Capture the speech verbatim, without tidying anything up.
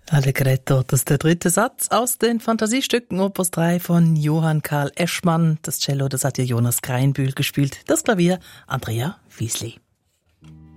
Allegretto, das ist der dritte Satz aus den Fantasiestücken Opus drei von Johann Karl Eschmann. Das Cello, das hat ja Jonas Kreinbühl gespielt, das Klavier Andrea Wiesli.